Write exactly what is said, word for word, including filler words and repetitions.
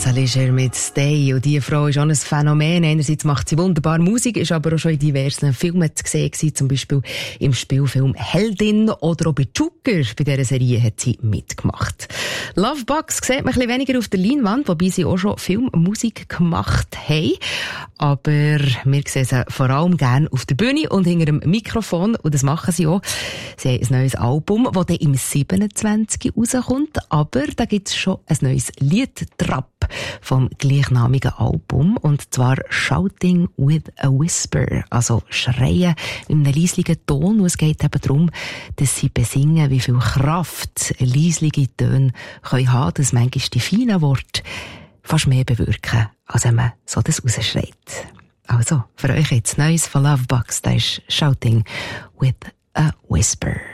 Vanessa Leger mit Stay. Und diese Frau ist auch ein Phänomen. Einerseits macht sie wunderbar Musik, ist aber auch schon in diversen Filmen zu sehen gewesen, zum Beispiel im Spielfilm Heldin oder auch bei Joker. Bei dieser Serie hat sie mitgemacht. Lovebox sieht man ein bisschen weniger auf der Leinwand, wobei sie auch schon Filmmusik gemacht haben. Aber wir sehen sie vor allem gerne auf der Bühne und hinter dem Mikrofon. Und das machen sie auch. Sie haben ein neues Album, das dann im siebenundzwanzig rauskommt. Aber da gibt es schon ein neues Lied, Trap, vom gleichnamigen Album. Und zwar Shouting with a Whisper. Also Schreien in einem leislichen Ton. Und es geht eben darum, dass sie besingen, wie viel Kraft leisliche Töne können haben, dass manchmal die feinen Worte fast mehr bewirken, als wenn man so das rausschreit. Also, für euch jetzt Neues von Lovebox, das ist Shouting with a Whisper.